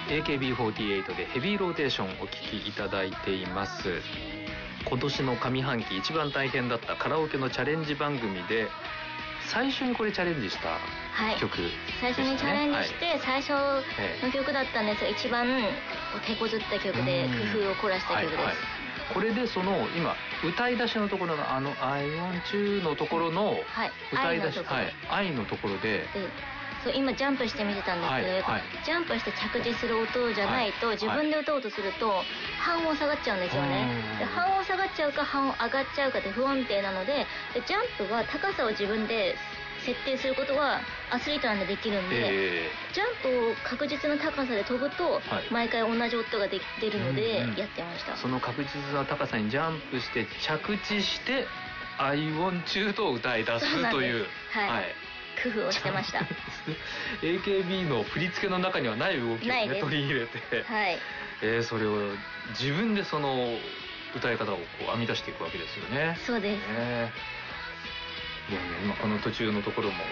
AKB48 でヘビーローテーションお聴きいただいています。今年の上半期一番大変だったカラオケのチャレンジ番組で最初にこれチャレンジした曲ですね。 最初にチャレンジして、最初の曲だったんですが、一番手こずった曲で工夫を凝らした曲です。 これでその今歌い出しのところのI want you のところの歌い出し、愛のところで、 そう今ジャンプしてみてたんですけど、ジャンプして着地する音じゃないと、自分で歌おうとすると半音下がっちゃうんですよね。で半音下がっちゃうか半音上がっちゃうかで不安定なので、ジャンプは高さを自分で設定することはアスリートなんでできるんで、ジャンプを確実な高さで飛ぶと、毎回同じ音が出るのでやってました。 その確実な高さにジャンプして着地して「I want you」と歌い出すという工夫をしてました。 AKB の振り付けの中にはない動きを、ね、取り入れて、それを自分でその歌い方をこう編み出していくわけですよね。 そうです。 いやいや、今この途中のところも